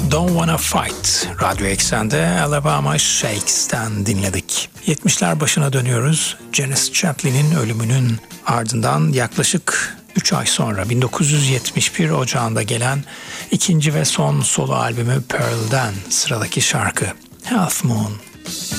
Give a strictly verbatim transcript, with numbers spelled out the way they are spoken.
Don't Wanna Fight. Radyo Eksen'de Alabama Shakes'ten dinledik. yetmişler başına dönüyoruz. Janis Joplin'in ölümünün ardından yaklaşık üç ay sonra bin dokuz yüz yetmiş bir Ocağı'nda gelen ikinci ve son solo albümü Pearl'den sıradaki şarkı Half Moon.